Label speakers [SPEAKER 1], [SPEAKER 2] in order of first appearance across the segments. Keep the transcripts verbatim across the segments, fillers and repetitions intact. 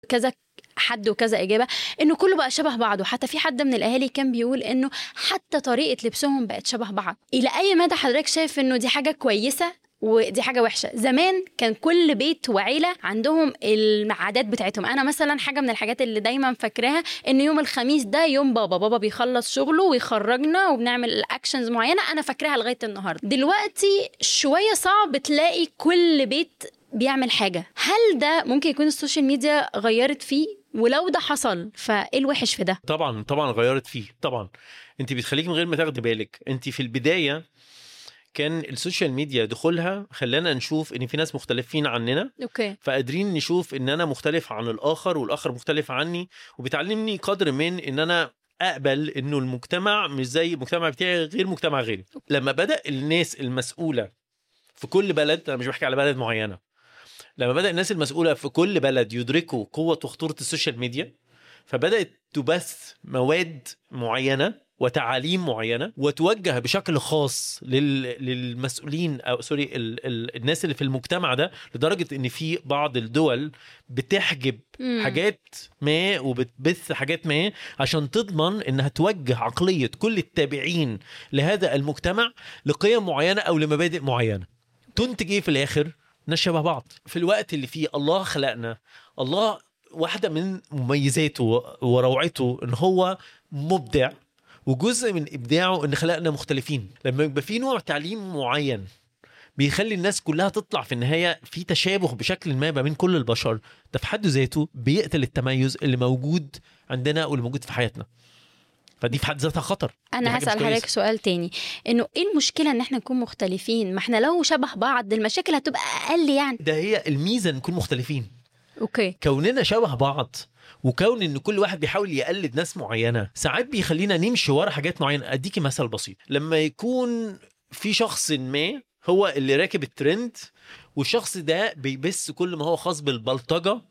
[SPEAKER 1] كذا حد وكذا إجابة إنه كله بقى شبه بعضه. حتى في حد من الأهالي كان بيقول إنه حتى طريقة لبسهم بقت شبه بعض. إلى أي مدى حضرتك شايف إنه دي حاجة كويسة ودي حاجة وحشة؟ زمان كان كل بيت وعيلة عندهم العادات بتاعتهم. أنا مثلا حاجة من الحاجات اللي دايما فاكراها إن يوم الخميس ده يوم بابا بابا بيخلص شغله ويخرجنا وبنعمل أكشنز معينة أنا فاكراها لغاية النهاردة. دلوقتي شوية صعب تلاقي كل بيت بيعمل حاجة. هل ده ممكن يكون السوشيال ميديا غيرت فيه؟ ولو ده حصل فايه الوحش في ده؟
[SPEAKER 2] طبعا طبعا غيرت فيه. طبعا انت بتخليك من غير ما تاخدي بالك. انت في البداية كان السوشيال ميديا دخولها خلانا نشوف ان في ناس مختلفين عننا،
[SPEAKER 1] اوكي،
[SPEAKER 2] فقادرين نشوف ان انا مختلف عن الاخر والاخر مختلف عني، وبتعلمني قدر من ان انا اقبل انه المجتمع مش زي المجتمع بتاعي غير مجتمع غيري. لما بدأ الناس المسؤولة في كل بلد، انا مش بحكي على بلد معينة، لما بدأ الناس المسؤولة في كل بلد يدركوا قوة وخطورة السوشيال ميديا، فبدأت تبث مواد معينة وتعاليم معينة وتوجه بشكل خاص لل... للمسؤولين أو سوري ال... ال... الناس اللي في المجتمع ده، لدرجة ان في بعض الدول بتحجب
[SPEAKER 1] مم.
[SPEAKER 2] حاجات ما وبتبث حاجات ما عشان تضمن انها توجه عقلية كل التابعين لهذا المجتمع لقيم معينة او لمبادئ معينة. تنتج ايه في الاخر؟ ناس شبه بعض. في الوقت اللي فيه الله خلقنا، الله واحدة من مميزاته وروعته ان هو مبدع، وجزء من ابداعه ان خلقنا مختلفين. لما يبقى في نوع تعليم معين بيخلي الناس كلها تطلع في النهاية في تشابه بشكل ما بين كل البشر، ده في حد ذاته بيقتل التميز اللي موجود عندنا واللي موجود في حياتنا. فدي في حد ذاتها خطر.
[SPEAKER 1] انا هسأل حضرتك سؤال تاني، انه ايه المشكلة ان احنا نكون مختلفين؟ ما احنا لو شبه بعض المشاكل هتبقى اقل يعني.
[SPEAKER 2] ده هي الميزة، نكون مختلفين.
[SPEAKER 1] اوكي،
[SPEAKER 2] كوننا شبه بعض وكون ان كل واحد بيحاول يقلد ناس معينة ساعات بيخلينا نمشي ورا حاجات معينة. اديكي مثل بسيط، لما يكون في شخص ما هو اللي راكب الترند والشخص ده بيبث كل ما هو خاص بالبلطجة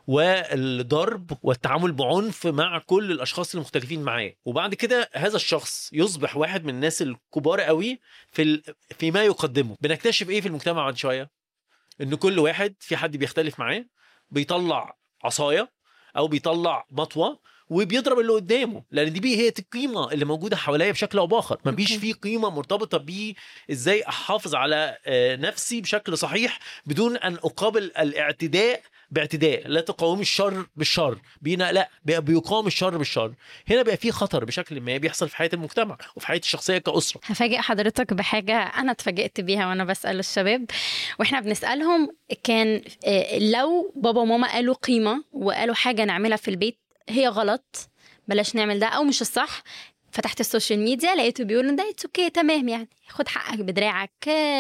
[SPEAKER 2] والضرب والتعامل بعنف مع كل الاشخاص المختلفين معاه، وبعد كده هذا الشخص يصبح واحد من الناس الكبار قوي في ال... فيما يقدمه، بنكتشف ايه في المجتمع بعد شوية؟ ان كل واحد في حد بيختلف معاه بيطلع عصاية او بيطلع مطوة وبيضرب اللي قدامه، لان دي بيه هي القيمة اللي موجودة حواليا بشكل او باخر. ما بيش فيه قيمة مرتبطة بيه ازاي احافظ على نفسي بشكل صحيح بدون ان اقابل الاعتداء باعتداء. لا تقاوم الشر بالشر، بينا لا بيقاوم الشر بالشر. هنا بقى فيه خطر بشكل ما بيحصل في حياة المجتمع وفي حياتي الشخصية كأسرة.
[SPEAKER 1] هفاجئ حضرتك بحاجة أنا اتفاجئت بيها وأنا بسأل الشباب وإحنا بنسألهم، كان لو بابا وماما قالوا قيمة وقالوا حاجة نعملها في البيت هي غلط بلاش نعمل ده أو مش الصح، فتحت السوشيال ميديا لقيته بيقولوا ده اتس اوكي تمام، يعني خد حقك بدراعك،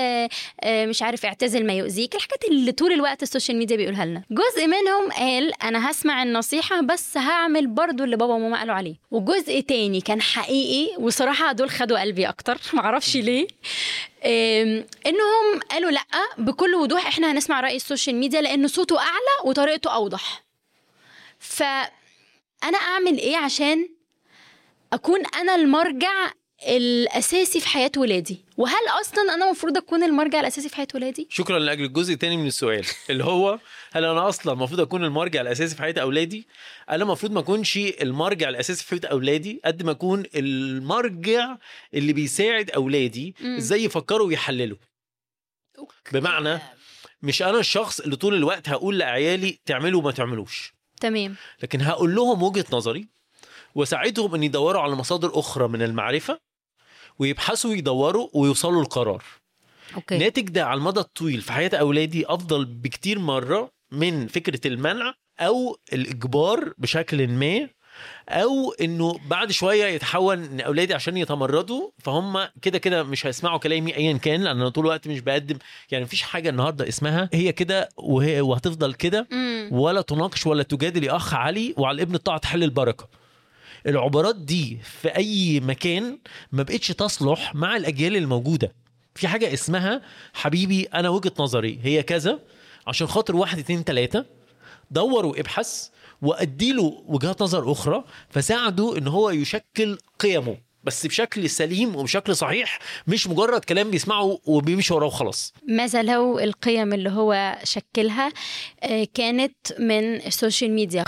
[SPEAKER 1] مش عارف اعتزل ما يؤذيك، الحاجات اللي طول الوقت السوشيال ميديا بيقولها لنا. جزء منهم قال انا هسمع النصيحة بس هعمل برضو اللي بابا وماما قالوا عليه، وجزء تاني كان حقيقي وصراحة دول خدوا قلبي اكتر معرفش ليه، انهم قالوا لا بكل وضوح احنا هنسمع رأي السوشيال ميديا لانه صوته اعلى وطريقته اوضح. فانا اعمل ايه عشان أكون أنا المرجع الأساسي في حياة ولادي؟ وهل أصلا أنا مفروض أكون المرجع الأساسي في حياة ولادي؟
[SPEAKER 2] شكرا لأجل الجزء الثاني من السؤال اللي هو هل أنا أصلا مفروض أكون المرجع الأساسي في حياة أولادي؟ أنا مفروض ما أكونش المرجع الأساسي في حياة أولادي قد ما أكون المرجع اللي بيساعد أولادي إزاي يفكروا ويحللوا. بمعنى مش أنا الشخص اللي طول الوقت هقول لعيالي تعملوا ما تعملوش،
[SPEAKER 1] تمام،
[SPEAKER 2] لكن هقول لهم وجهة نظري وساعدهم أن يدوروا على مصادر أخرى من المعرفة ويبحثوا ويدوروا ويوصلوا القرار.
[SPEAKER 1] أوكي.
[SPEAKER 2] ناتج ده على المدى الطويل في حياة أولادي أفضل بكتير مرة من فكرة المنع أو الإجبار بشكل ما، أو إنه بعد شوية يتحول إن أولادي عشان يتمردوا فهم كده كده مش هيسمعوا كلامي أيا كان، لأن أنا طول الوقت مش بقدم يعني مفيش حاجة النهاردة اسمها هي كده وهي وهتفضل كده، ولا تناقش ولا تجادل يا أخ علي وعلى الابن الطاعة تحل البركة. العبارات دي في أي مكان ما بقتش تصلح مع الأجيال الموجودة. في حاجة اسمها حبيبي أنا وجهة نظري هي كذا عشان خاطر واحد اتنين تلاتة، دور وابحث وأديله وجهات نظر أخرى فساعده إن هو يشكل قيمه. بس بشكل سليم وبشكل صحيح، مش مجرد كلام بيسمعه وبيمشي وراه وخلاص.
[SPEAKER 1] ماذا لو القيم اللي هو شكلها كانت من السوشيال ميديا؟